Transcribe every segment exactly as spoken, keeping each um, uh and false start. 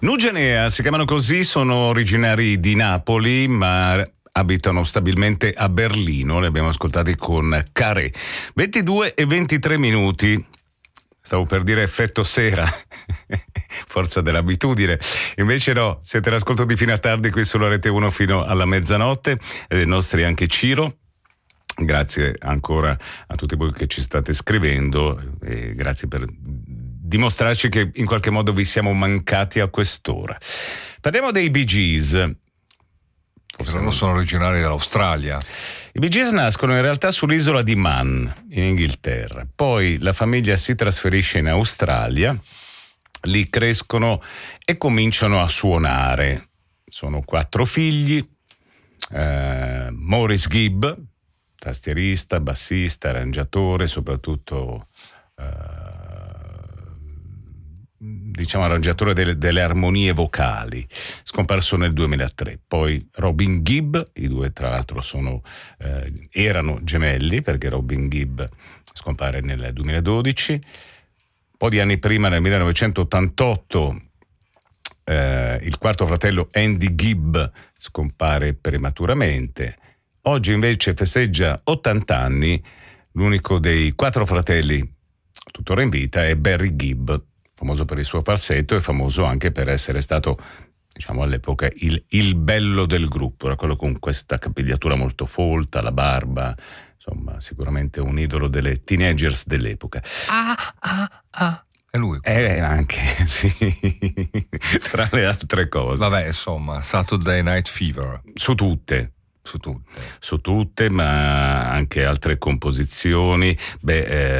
Nugenea si chiamano così, sono originari di Napoli, ma abitano stabilmente a Berlino. Li abbiamo ascoltati con Carré. ventidue e ventitré minuti. Stavo per dire effetto sera, forza dell'abitudine. Invece no, siete all'ascolto di Fino a Tardi qui sulla Rete uno fino alla mezzanotte. E dei nostri anche Ciro. Grazie ancora a tutti voi che ci state scrivendo e grazie per dimostrarci che in qualche modo vi siamo mancati a quest'ora. Parliamo dei Bee Gees. Forse non sono originari dell'Australia. I Bee Gees nascono in realtà sull'isola di Man, in Inghilterra. Poi la famiglia si trasferisce in Australia, lì crescono e cominciano a suonare. Sono quattro figli, eh, Maurice Gibb, tastierista, bassista, arrangiatore, soprattutto eh, diciamo arrangiatore delle, delle armonie vocali, scomparso nel duemilatré. Poi Robin Gibb, i due tra l'altro sono eh, erano gemelli, perché Robin Gibb scompare nel duemiladodici. Un po' di anni prima, nel millenovecentottantotto, eh, il quarto fratello Andy Gibb scompare prematuramente. Oggi invece festeggia ottanta anni l'unico dei quattro fratelli tuttora in vita, è Barry Gibb, famoso per il suo falsetto e famoso anche per essere stato, diciamo all'epoca, il, il bello del gruppo. Era quello con questa capigliatura molto folta, la barba, insomma sicuramente un idolo delle teenagers dell'epoca. Ah, ah, ah. È lui. Eh, anche, sì, tra le altre cose. Vabbè, insomma, Saturday Night Fever. Su tutte. Su tutte. Su tutte, ma anche altre composizioni. Beh,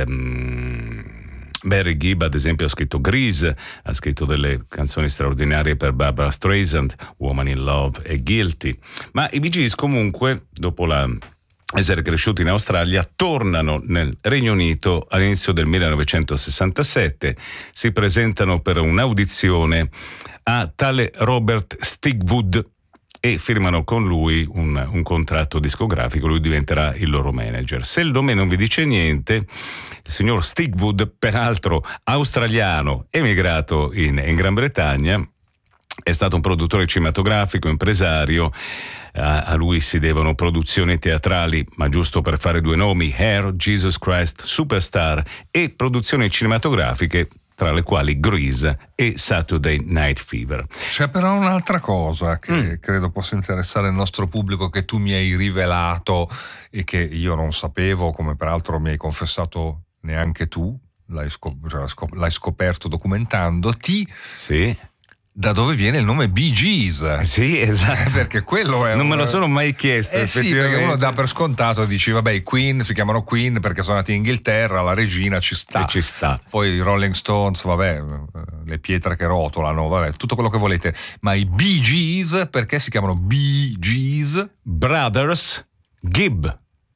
ehm, Barry Gibb, ad esempio, ha scritto Grease, ha scritto delle canzoni straordinarie per Barbara Streisand, Woman in Love e Guilty. Ma i Bee Gees, comunque, dopo la essere cresciuti in Australia, tornano nel Regno Unito all'inizio del millenovecentosessantasette. Si presentano per un'audizione a tale Robert Stigwood e firmano con lui un, un contratto discografico. Lui diventerà il loro manager. Se il nome non vi dice niente, il signor Stigwood, peraltro australiano, emigrato in, in Gran Bretagna, è stato un produttore cinematografico, impresario. A, a lui si devono produzioni teatrali, ma giusto per fare due nomi: Hair, Jesus Christ, Superstar, e produzioni cinematografiche, tra le quali Grease e Saturday Night Fever. C'è però un'altra cosa che mm. credo possa interessare il nostro pubblico, che tu mi hai rivelato e che io non sapevo, come peraltro mi hai confessato neanche tu, l'hai, scop- cioè, scop- l'hai scoperto documentandoti. Sì. Da dove viene il nome Bee Gees? Sì, esatto. Perché quello è non un... me lo sono mai chiesto. Eh sì, perché uno dà per scontato e dici vabbè, i Queen si chiamano Queen perché sono nati in Inghilterra, la regina ci sta. E ci sta. Poi i Rolling Stones, vabbè, le pietre che rotolano, vabbè, tutto quello che volete. Ma i Bee Gees, perché si chiamano Bee Gees? Brothers Gibb.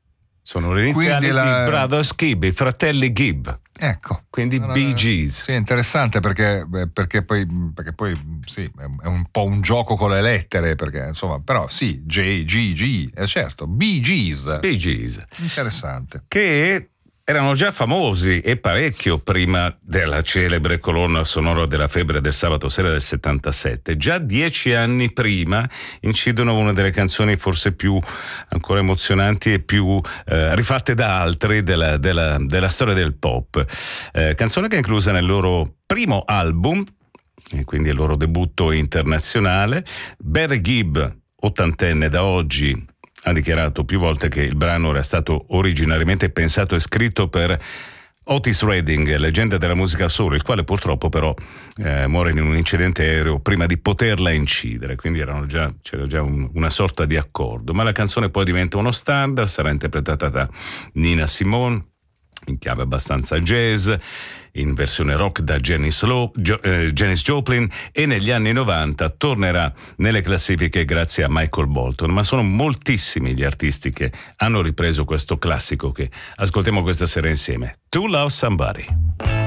Sono le iniziali di la... Brothers Gibb, i fratelli Gibb. Ecco, quindi allora, Bee Gees. Sì, è interessante perché, perché poi, perché poi sì, è un po' un gioco con le lettere, perché insomma, però sì, J, G, G, è certo, Bee Gees. Bee Gees. Interessante. Che erano già famosi e parecchio prima della celebre colonna sonora della febbre del sabato sera del settantasette. Già dieci anni prima incidono una delle canzoni forse più ancora emozionanti e più eh, rifatte da altri della, della, della storia del pop. Eh, canzone che è inclusa nel loro primo album, e quindi il loro debutto internazionale. Barry Gibb, ottantenne da oggi, ha dichiarato più volte che il brano era stato originariamente pensato e scritto per Otis Redding, leggenda della musica soul, il quale purtroppo però eh, muore in un incidente aereo prima di poterla incidere, quindi erano già, c'era già un, una sorta di accordo. Ma la canzone poi diventa uno standard, sarà interpretata da Nina Simone in chiave abbastanza jazz, in versione rock da Janis, Lo, jo, eh, Janis Joplin, e negli anni novanta tornerà nelle classifiche grazie a Michael Bolton. Ma sono moltissimi gli artisti che hanno ripreso questo classico che ascoltiamo questa sera insieme. To Love Somebody.